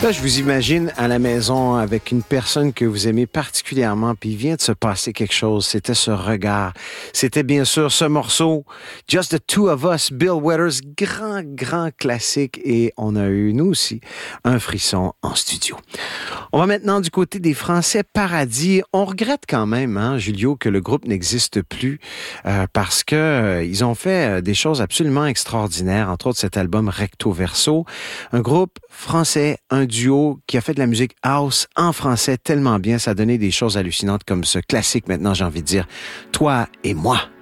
Là, je vous imagine à la maison avec une personne que vous aimez particulièrement, puis il vient de se passer quelque chose. C'était ce regard. C'était bien sûr ce morceau, Just the Two of Us, Bill Withers, grand classique. Et on a eu, nous aussi, un frisson en studio. On va maintenant du côté des Français Paradis. On regrette quand même, hein, Julio, que le groupe n'existe plus parce que ils ont fait des choses absolument extraordinaires, entre autres cet album Recto Verso. Un groupe français, un duo qui a fait de la musique house en français tellement bien, ça a donné des choses hallucinantes comme ce classique maintenant, j'ai envie de dire, Toi et moi.